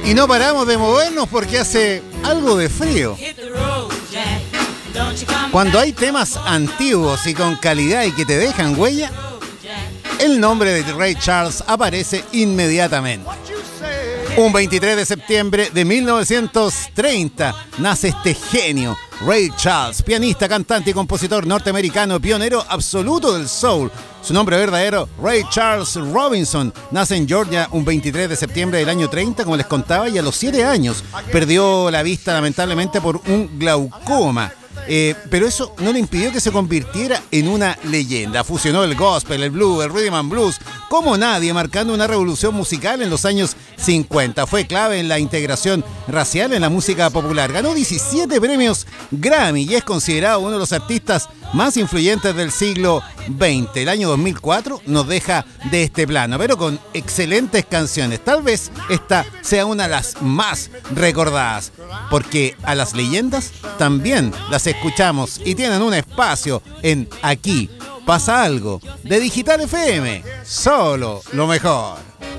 Y no paramos de movernos porque hace algo de frío. Cuando hay temas antiguos y con calidad y que te dejan huella, el nombre de Ray Charles aparece inmediatamente. Un 23 de septiembre de 1930 nace este genio, Ray Charles, pianista, cantante y compositor norteamericano, pionero absoluto del soul. Su nombre verdadero, Ray Charles Robinson, nace en Georgia un 23 de septiembre del año 30, como les contaba, y a los 7 años perdió la vista lamentablemente por un glaucoma. Pero eso no le impidió que se convirtiera en una leyenda. Fusionó el gospel, el blues, el rhythm and blues como nadie, marcando una revolución musical en los años 50. Fue clave en la integración racial en la música popular. Ganó 17 premios Grammy y es considerado uno de los artistas más influyentes del siglo XX. El año 2004 nos deja de este plano, pero con excelentes canciones. Tal vez esta sea una de las más recordadas, porque a las leyendas también las escuchamos y tienen un espacio en Aquí Pasa Algo de Digital FM. Solo lo mejor.